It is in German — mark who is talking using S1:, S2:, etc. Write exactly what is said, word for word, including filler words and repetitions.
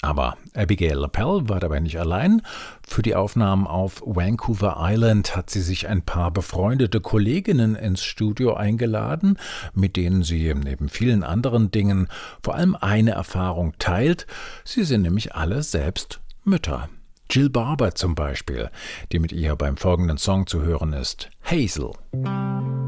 S1: Aber Abigail LaPelle war dabei nicht allein. Für die Aufnahmen auf Vancouver Island hat sie sich ein paar befreundete Kolleginnen ins Studio eingeladen, mit denen sie neben vielen anderen Dingen vor allem eine Erfahrung teilt. Sie sind nämlich alle selbst Mütter. Jill Barber zum Beispiel, die mit ihr beim folgenden Song zu hören ist, Hazel.